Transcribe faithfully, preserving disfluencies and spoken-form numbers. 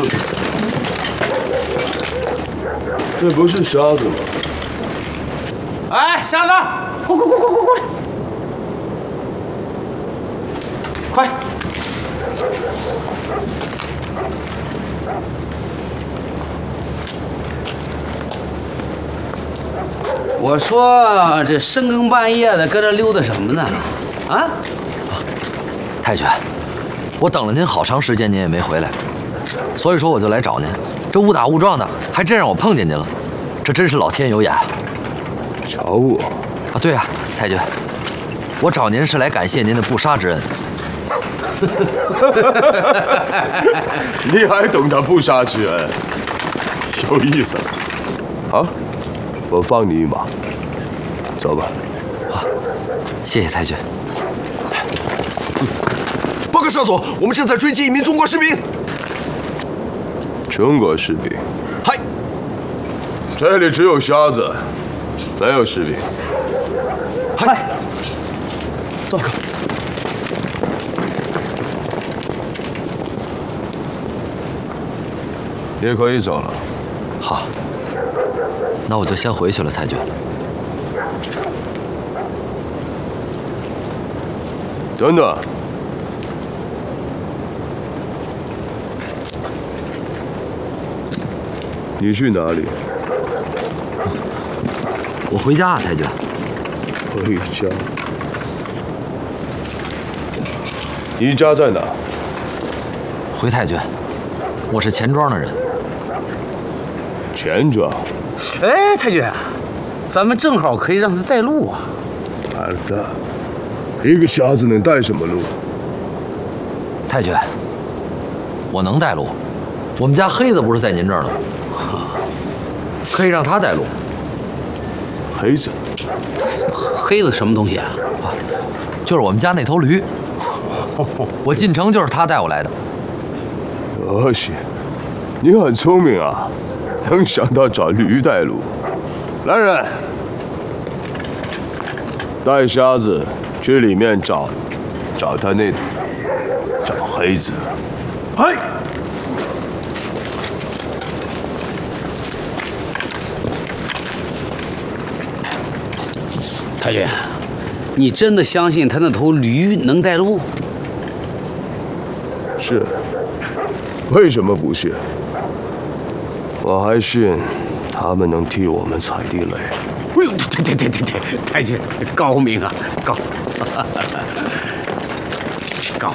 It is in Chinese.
这不是瞎子吗？ 哎，瞎子，过过过过过过来，快！我说这深更半夜的搁这溜达什么呢？啊？ 太君，我等了您好长时间，您也没回来，所以说我就来找您。这误打误撞的，还真让我碰见您了，这真是老天有眼啊！ 找我啊，对啊，太君，我找您是来感谢您的不杀之恩。 你还懂得不杀之恩，有意思。好，我放你一马，走吧。 好，谢谢太君。 报告少佐，我们正在追击一名中国士兵。 中国士兵？ 嗨， 这里只有瞎子，没有士兵。 嗨，走。 你可以走了。 好，那我就先回去了，太君。 等等。你去哪里？ 我回家啊，太君。 回家？你家在哪？ 回太君，我是钱庄的人。 钱庄？ 哎，太君，咱们正好可以让他带路啊。 完了，一个瞎子能带什么路？ 太君，我能带路。我们家黑子不是在您这儿呢，可以让他带路。 黑子？ 黑子什么东西啊？ 啊，就是我们家那头驴。我进城就是他带我来的。 可惜，你很聪明啊，能想到找驴带路。来人，带瞎子去里面找，找他那，找黑子。嗨！ 太君，你真的相信他那头驴能带路？ 是。为什么不信？我还信他们能替我们踩地雷。 哎呦，对对对对对，太君高明啊，高，高。